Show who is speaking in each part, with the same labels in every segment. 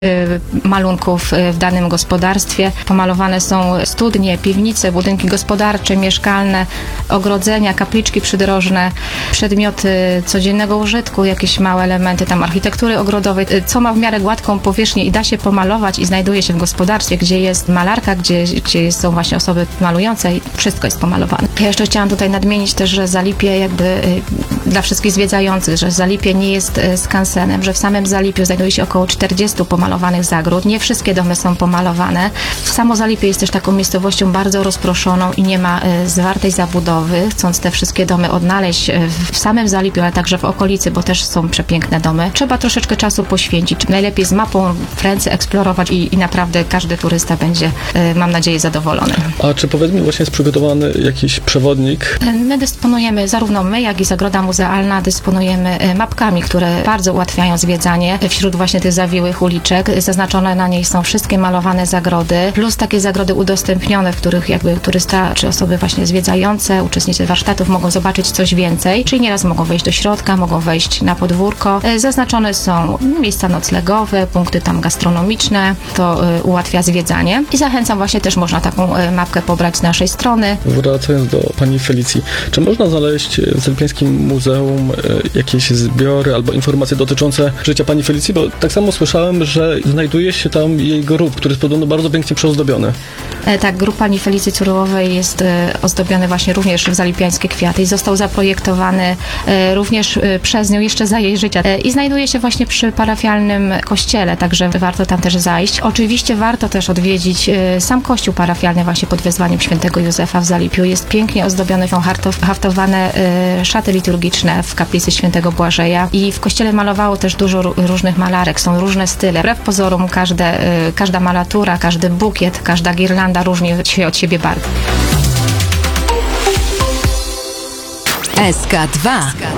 Speaker 1: malunków w danym gospodarstwie. Pomalowane są studnie, piwnice, budynki gospodarcze, mieszkalne, ogrodzenia, kapliczki przydrożne, przedmioty codziennego użytku, jakieś małe elementy tam architektury ogrodowej, co ma w miarę gładką powierzchnię i da się pomalować i znajduje się w gospodarstwie, gdzie jest malarka, gdzie są właśnie osoby malujące i wszystko jest pomalowane. Ja jeszcze chciałam tutaj nadmienić też, że Zalipie jakby dla wszystkich zwiedzających, że Zalipie nie jest skansenem, że w samym Zalipiu znajduje się około 40 pomalowanych zagród. Nie wszystkie domy są pomalowane. Samo Zalipie jest też taką miejscowością bardzo rozproszoną i nie ma zwartej zabudowy. Chcąc te wszystkie domy odnaleźć w samym Zalipiu, ale także w okolicy, bo też są przepiękne domy, trzeba troszeczkę czasu poświęcić. Najlepiej z mapą w ręce eksplorować i naprawdę każdy turysta będzie, mam nadzieję, zadowolony.
Speaker 2: A czy powiedz mi, właśnie jest przygotowany jakiś przewodnik?
Speaker 1: My dysponujemy, zarówno my, jak i Zagroda Muzealna, dysponujemy mapkami, które bardzo ułatwiają zwiedzanie wśród właśnie tych zawiłych uliczek. Zaznaczone na niej są wszystkie malowane zagrody, plus takie zagrody udostępnione, w których jakby turysta czy osoby właśnie zwiedzające, uczestnicy warsztatów mogą zobaczyć coś więcej, czyli nieraz mogą wejść do środka, mogą wejść na podwórko. Zaznaczone są miejsca noclegowe, punkty tam gastronomiczne, to ułatwia zwiedzanie i zachęcam właśnie, też można taką mapkę pobrać z naszej strony.
Speaker 2: Wracając do pani Felicji, czy można znaleźć w Zalipiańskim Muzeum jakieś zbiory albo informacje dotyczące życia pani Felicji? Bo tak samo słyszałem, że znajduje się tam jej grób, który jest podobno bardzo pięknie przyozdobiony.
Speaker 1: Tak, grób pani Felicji Curyłowej jest ozdobiony właśnie również w zalipiańskie kwiaty i został zaprojektowany również przez nią jeszcze za jej życia i znajduje się właśnie przy parafialnym kościele, także warto tam też zajść. Oczywiście warto też odwiedzić sam kościół parafialny właśnie pod wezwaniem świętego Józefa w Zalipiu. Jest pięknie ozdobiony, są haftowane szaty liturgiczne w kaplicy świętego Błażeja i w kościele malowało też dużo różnych malarek, są różne style. Wbrew pozorom każda malatura, każdy bukiet, każda girlanda różni się od siebie bardzo.
Speaker 3: SK2.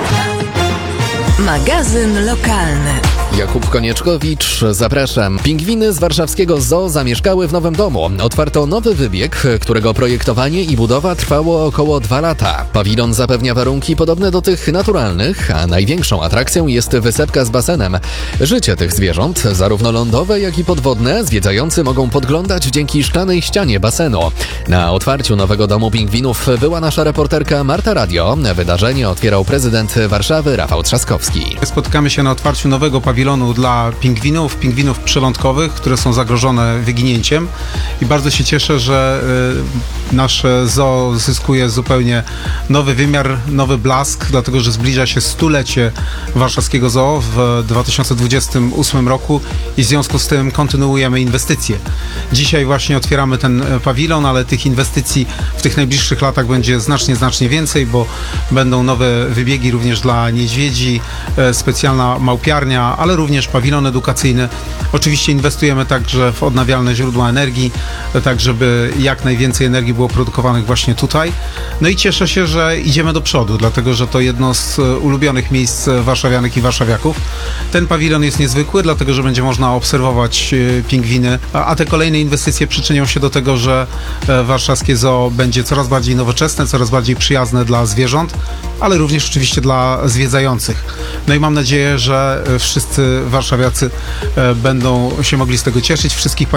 Speaker 3: Magazyn lokalny.
Speaker 4: Jakub Konieczkowicz, zapraszam. Pingwiny z warszawskiego zoo zamieszkały w nowym domu. Otwarto nowy wybieg, którego projektowanie i budowa trwało około 2 lata. Pawilon zapewnia warunki podobne do tych naturalnych, a największą atrakcją jest wysepka z basenem. Życie tych zwierząt, zarówno lądowe, jak i podwodne, zwiedzający mogą podglądać dzięki szklanej ścianie basenu. Na otwarciu nowego domu pingwinów była nasza reporterka Marta Radio. Wydarzenie otwierał prezydent Warszawy Rafał Trzaskowski.
Speaker 5: Spotykamy się na otwarciu nowego pawilonu dla pingwinów przylądkowych, które są zagrożone wyginięciem i bardzo się cieszę, że nasze zoo zyskuje zupełnie nowy wymiar, nowy blask, dlatego że zbliża się 100-lecie warszawskiego zoo w 2028 roku i w związku z tym kontynuujemy inwestycje. Dzisiaj właśnie otwieramy ten pawilon, ale tych inwestycji w tych najbliższych latach będzie znacznie więcej, bo będą nowe wybiegi również dla niedźwiedzi, specjalna małpiarnia, ale również pawilon edukacyjny. Oczywiście inwestujemy także w odnawialne źródła energii, tak żeby jak najwięcej energii było produkowanych właśnie tutaj. No i cieszę się, że idziemy do przodu, dlatego że to jedno z ulubionych miejsc warszawianek i warszawiaków. Ten pawilon jest niezwykły, dlatego że będzie można obserwować pingwiny, a te kolejne inwestycje przyczynią się do tego, że warszawskie zoo będzie coraz bardziej nowoczesne, coraz bardziej przyjazne dla zwierząt, ale również oczywiście dla zwiedzających. No i mam nadzieję, że wszyscy warszawiacy będą się mogli z tego cieszyć. Wszystkich